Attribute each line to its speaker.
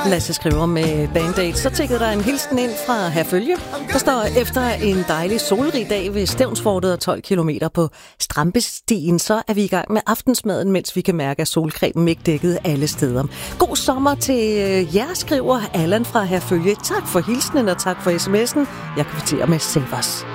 Speaker 1: Lasse skriver med Band-Aid. Så tækkede der en hilsen ind fra Herfølge. Der står, efter en dejlig solrig dag ved Stevnsfortet og 12 kilometer på Strampestien, så er vi i gang med aftensmaden, mens vi kan mærke, at solcremen ikke dækkede alle steder. God sommer til jer, skriver Allan fra Herfølge. Tak for hilsenen og tak for sms'en. Jeg kvitterer med Selvers.